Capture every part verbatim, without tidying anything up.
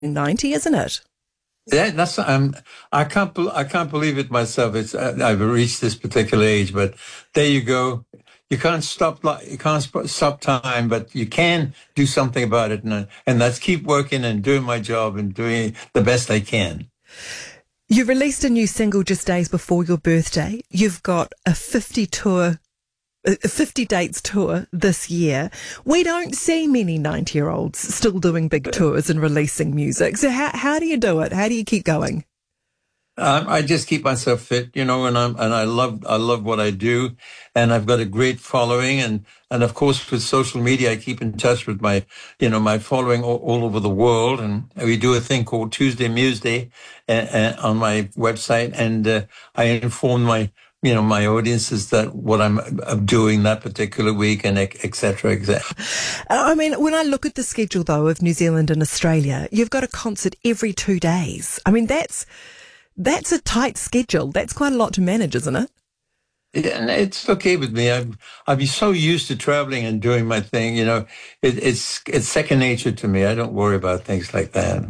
ninety, isn't it? Yeah, that's um. I can't. bel I can't believe it myself. It's uh, I've reached this particular age, but there you go. You can't stop. li- You can't sp- stop time, but you can do something about it, and uh, and that's keep working and doing my job and doing the best I can. You released a new single just days before your birthday. You've got a fifty tour, a fifty dates tour this year. We don't see many ninety-year-olds still doing big tours and releasing music. So how how do you do it? How do you keep going? Um, I just keep myself fit, you know, and I'm and I love I love what I do, and I've got a great following, and and of course with social media, I keep in touch with my, you know, my following all, all over the world, and we do a thing called Tuesday Musday uh, uh, on my website, and uh, I inform my you know my audiences that what I'm uh, doing that particular week, and et cetera, et cetera. I mean, when I look at the schedule though of New Zealand and Australia, you've got a concert every two days. I mean, that's that's a tight schedule. That's quite a lot to manage, isn't it? Yeah, and it's okay with me. I've I've so used to traveling and doing my thing. You know, it, it's it's second nature to me. I don't worry about things like that.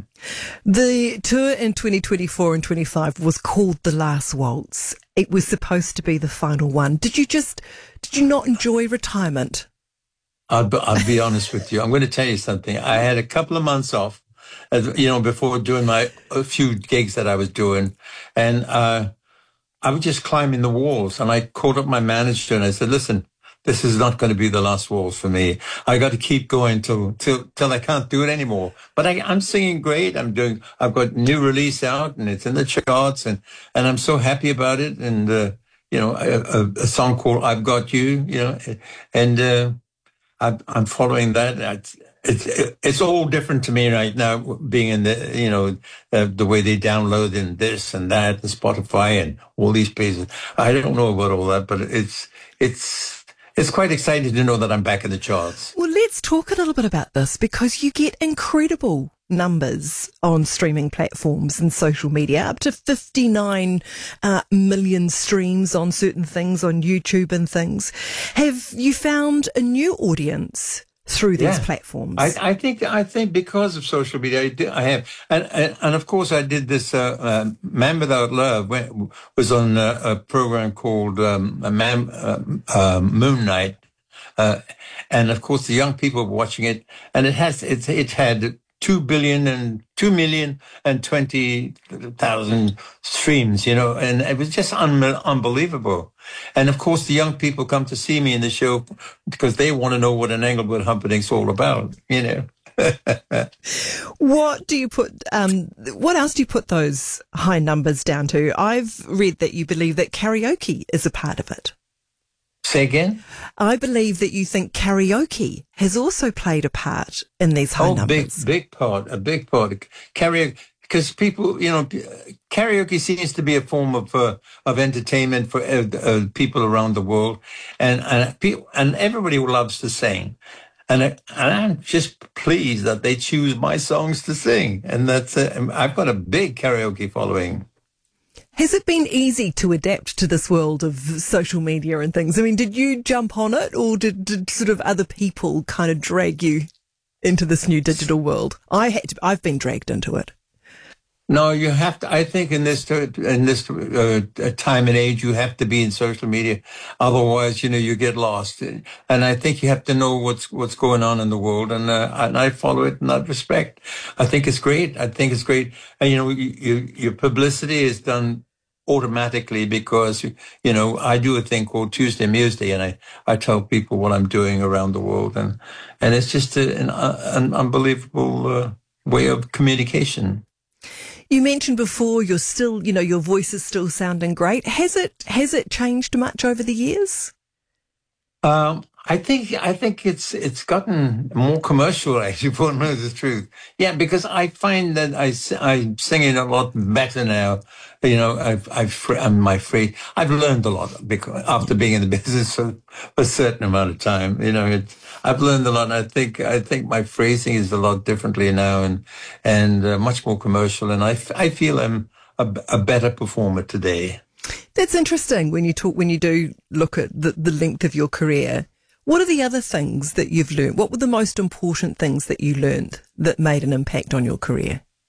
The tour in twenty twenty-four and twenty-five was called The Last Waltz. It was supposed to be the final one. Did you just, did you not enjoy retirement? I'll be, I'll be honest with you. I'm going to tell you something. I had a couple of months off, uh, you know, before doing my a few gigs that I was doing, and uh, I was just climbing the walls. And I called up my manager and I said, "Listen, this is not going to be the last waltz for me. I got to keep going till till till I can't do it anymore." But I, I'm singing great. I'm doing. I've got new release out, and it's in the charts, and and I'm so happy about it. And uh, you know, a, a, a song called "I've Got You," you know, and. Uh, I'm, I'm following that. It's, it's it's all different to me right now, being in the you know uh, the way they download and this and that and Spotify and all these places. I don't know about all that, but it's it's it's quite exciting to know that I'm back in the charts. Well, let's talk a little bit about this because you get incredible numbers on streaming platforms and social media, up to fifty-nine uh, million streams on certain things on YouTube and things. Have you found a new audience through these Yeah. platforms? I, I think I think because of social media, I, did, I have, and, and and of course I did this. Uh, uh, Man Without Love went, was on a, a program called um, a Man uh, uh, Moon Night, uh, and of course the young people were watching it, and it has it it had two billion and two million and twenty thousand streams, you know, and it was just un- unbelievable. And of course, the young people come to see me in the show because they want to know what an Englewood Humperdinck's all about, you know. What do you put, um, what else do you put those high numbers down to? I've read that you believe that karaoke is a part of it. Say again? I believe that you think karaoke has also played a part in these high Oh, numbers. big, big part, a big part. Karaoke, because people, you know, karaoke seems to be a form of uh, of entertainment for uh, uh, people around the world, and and people, and everybody loves to sing, and, I, and I'm just pleased that they choose my songs to sing, and that's uh, I've got a big karaoke following. Has it been easy to adapt to this world of social media and things? I mean, did you jump on it, or did, did sort of other people kind of drag you into this new digital world? I had to, I've been dragged into it. No, you have to. I think in this in this uh, time and age, you have to be in social media. Otherwise, you know, you get lost. And I think you have to know what's what's going on in the world. And uh, and I follow it in that respect. I think it's great. I think it's great. And you know, you, you, your publicity is done automatically because you know I do a thing called Tuesday Musday, and I I tell people what I'm doing around the world, and and it's just a, an, an unbelievable uh, way of communication. You mentioned before you're still, you know, your voice is still sounding great. Has it has it changed much over the years? Um, I think I think it's it's gotten more commercial, actually, for to know the truth. Yeah, because I find that I I'm singing a lot better now. You know, I've I've I'm my free. I've learned a lot because after being in the business for a certain amount of time. You know, it's, I've learned a lot. And I think I think my phrasing is a lot differently now, and and uh, much more commercial. And I I feel I'm a, a better performer today. That's interesting when you talk, when you do look at the, the length of your career. What are the other things that you've learned? What were the most important things that you learned that made an impact on your career?